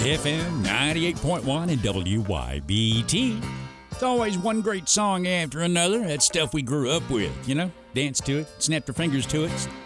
FM 98.1 and WYBT. It's always one great song after another. That's stuff we grew up with, you know? Dance to it, snapped our fingers to it,